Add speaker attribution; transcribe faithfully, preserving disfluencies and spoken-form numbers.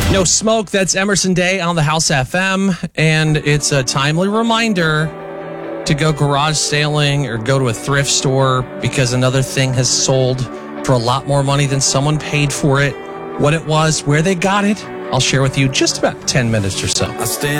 Speaker 1: No Smoke, that's Emerson Day on the House F M, and it's a timely reminder to go garage sailing or go to a thrift store because another thing has sold for a lot more money than someone paid for it. What it was, where they got it, I'll share with you just about ten minutes or so.
Speaker 2: I stand